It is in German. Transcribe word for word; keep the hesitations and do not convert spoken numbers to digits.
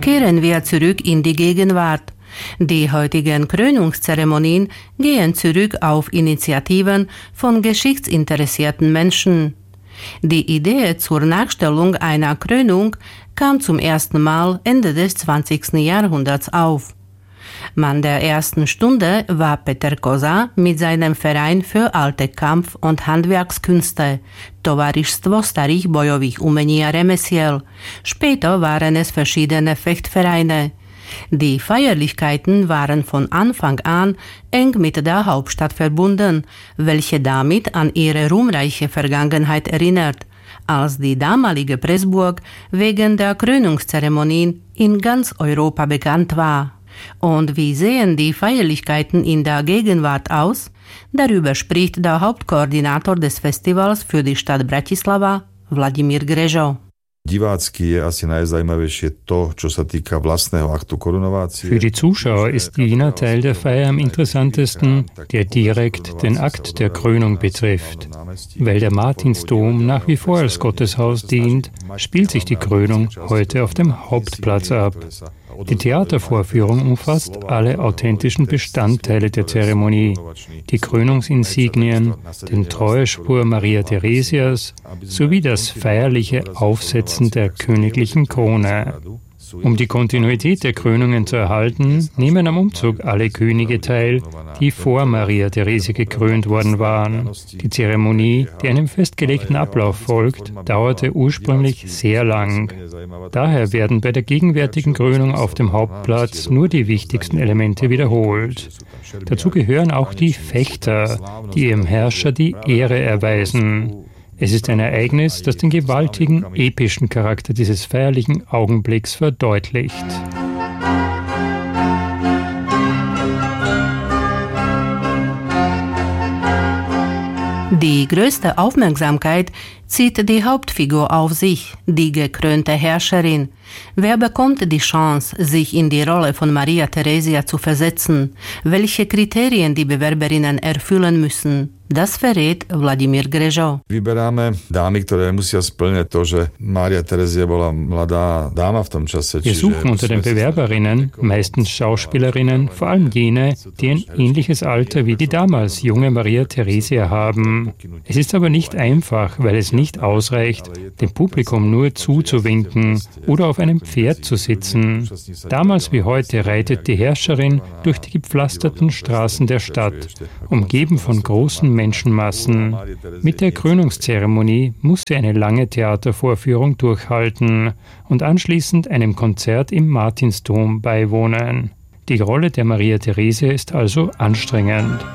Kehren wir zurück in die Gegenwart. Die heutigen Krönungszeremonien gehen zurück auf Initiativen von geschichtsinteressierten Menschen. Die Idee zur Nachstellung einer Krönung kam zum ersten Mal Ende des zwanzigsten Jahrhunderts auf. Mann der ersten Stunde war Peter Koza mit seinem Verein für alte Kampf- und Handwerkskünste, Tovarištstvo starých bojových umení a remesiel. Später waren es verschiedene Fechtvereine. Die Feierlichkeiten waren von Anfang an eng mit der Hauptstadt verbunden, welche damit an ihre ruhmreiche Vergangenheit erinnert, als die damalige Pressburg wegen der Krönungszeremonien in ganz Europa bekannt war. Und wie sehen die Feierlichkeiten in der Gegenwart aus? Darüber spricht der Hauptkoordinator des Festivals für die Stadt Bratislava, Vladimír Grežo. Für die Zuschauer ist jener Teil der Feier am interessantesten, der direkt den Akt der Krönung betrifft. Weil der Martinsdom nach wie vor als Gotteshaus dient, spielt sich die Krönung heute auf dem Hauptplatz ab. Die Theatervorführung umfasst alle authentischen Bestandteile der Zeremonie, die Krönungsinsignien, den Treuespur Maria Theresias sowie das feierliche Aufsetzen der königlichen Krone. Um die Kontinuität der Krönungen zu erhalten, nehmen am Umzug alle Könige teil, die vor Maria Theresia gekrönt worden waren. Die Zeremonie, die einem festgelegten Ablauf folgt, dauerte ursprünglich sehr lang. Daher werden bei der gegenwärtigen Krönung auf dem Hauptplatz nur die wichtigsten Elemente wiederholt. Dazu gehören auch die Fechter, die ihrem Herrscher die Ehre erweisen. Es ist ein Ereignis, das den gewaltigen, epischen Charakter dieses feierlichen Augenblicks verdeutlicht. Die größte Aufmerksamkeit zieht die Hauptfigur auf sich, die gekrönte Herrscherin. Wer bekommt die Chance, sich in die Rolle von Maria Theresia zu versetzen? Welche Kriterien die Bewerberinnen erfüllen müssen? Das verrät Vladimír Grežo. Wir suchen unter den Bewerberinnen, meistens Schauspielerinnen, vor allem jene, die ein ähnliches Alter wie die damals junge Maria Theresia haben. Es ist aber nicht einfach, weil es nicht ausreicht, dem Publikum nur zuzuwinken oder auf einem Pferd zu sitzen. Damals wie heute reitet die Herrscherin durch die gepflasterten Straßen der Stadt, umgeben von großen Menschenmassen. Mit der Krönungszeremonie muss sie eine lange Theatervorführung durchhalten und anschließend einem Konzert im Martinsdom beiwohnen. Die Rolle der Maria Theresia ist also anstrengend.